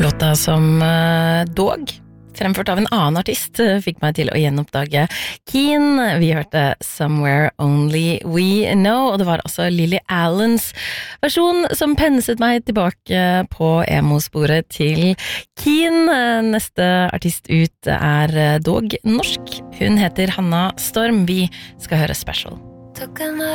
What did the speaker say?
Låta som Dog, fremført av en annen artist, fikk meg til å gjenoppdage Keane. Vi hørte Somewhere Only We Know, og det var altså Lily Allens versjon som penset meg tilbake på emo-sporet til Keane. Neste artist ut er Dog norsk. Hun heter Hanna Storm. Vi skal høre Special.